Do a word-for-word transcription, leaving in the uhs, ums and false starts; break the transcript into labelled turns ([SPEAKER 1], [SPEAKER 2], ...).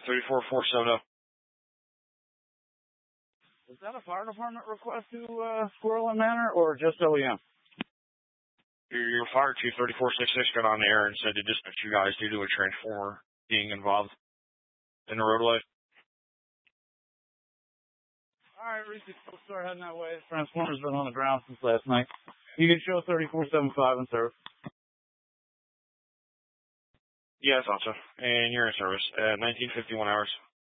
[SPEAKER 1] thirty-four four seven zero.
[SPEAKER 2] Is that a fire department request to uh, Squirrel Manor or just O E M?
[SPEAKER 1] Your, your fire chief thirty-four sixty-six got on the air and said to dispatch you guys due to a transformer being involved in the roadway.
[SPEAKER 2] All right, Reese, we'll start heading that way. The transformer's been on the ground since last night. You can show thirty-four seventy-five in service.
[SPEAKER 1] Yes, officer. And you're in service at nineteen fifty-one hours.